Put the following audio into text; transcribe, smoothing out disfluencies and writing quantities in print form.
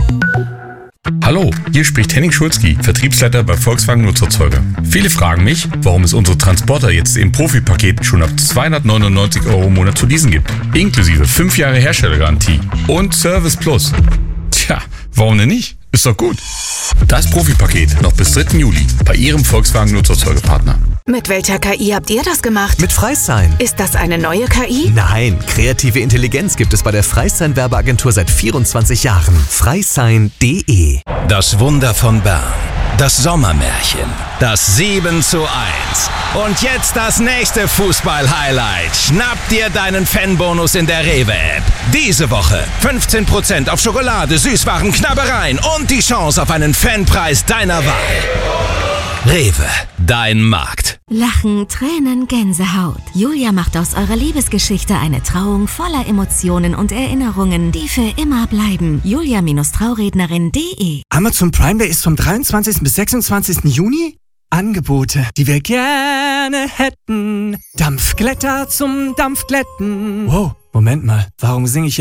Hallo, hier spricht Henning Schulzki, Vertriebsleiter bei Volkswagen Nutzerzeuger. Viele fragen mich, warum es unsere Transporter jetzt im Profi-Paket schon ab 299 € im Monat zu leasen gibt. Inklusive 5 Jahre Herstellergarantie und Service Plus. Tja, warum denn nicht? Ist doch gut. Das Profi-Paket noch bis 3. Juli bei Ihrem Volkswagen Nutzerzeugerpartner. Mit welcher KI habt ihr das gemacht? Mit Freisign. Ist das eine neue KI? Nein, kreative Intelligenz gibt es bei der Freisign Werbeagentur seit 24 Jahren. Freisign.de. Das Wunder von Bern. Das Sommermärchen. Das 7:1. Und jetzt das nächste Fußball-Highlight. Schnapp dir deinen Fanbonus in der Rewe-App. Diese Woche 15% auf Schokolade, Süßwaren, Knabbereien und die Chance auf einen Fanpreis deiner Wahl. Rewe, dein Markt. Lachen, Tränen, Gänsehaut. Julia macht aus eurer Liebesgeschichte eine Trauung voller Emotionen und Erinnerungen, die für immer bleiben. Julia-Traurednerin.de. Amazon Prime Day ist vom 23. bis 26. Juni? Angebote, die wir gerne hätten. Dampfglätter zum Dampfglätten. Wow, Moment mal, warum singe ich